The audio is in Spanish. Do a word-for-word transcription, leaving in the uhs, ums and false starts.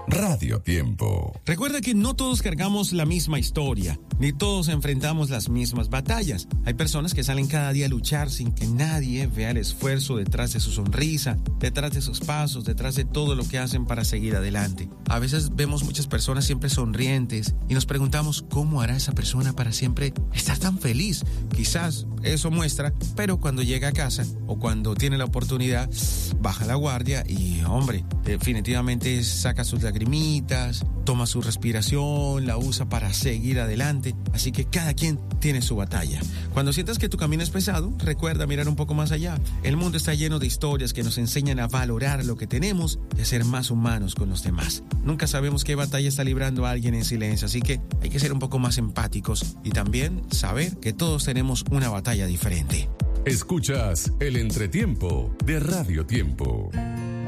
Radio Tiempo. Recuerda que no todos cargamos la misma historia, ni todos enfrentamos las mismas batallas. Hay personas que salen cada día a luchar sin que nadie vea el esfuerzo detrás de su sonrisa, detrás de sus pasos, detrás de todo lo que hacen para seguir adelante. A veces vemos muchas personas siempre sonrientes y nos preguntamos cómo hará esa persona para siempre estar tan feliz. Quizás eso muestra, pero cuando llega a casa o cuando tiene la oportunidad, baja la guardia y, hombre, definitivamente saca sus lagrimitas, toma su respiración, la usa para seguir adelante. Así que cada quien tiene su batalla. Cuando sientas que tu camino es pesado, recuerda mirar un poco más allá. El mundo está lleno de historias que nos enseñan a valorar lo que tenemos y a ser más humanos con los demás. Nunca sabemos qué batalla está librando a alguien en silencio, así que hay que ser un poco más empáticos y también saber que todos tenemos una batalla diferente. Escuchas el entretiempo de Radio Tiempo.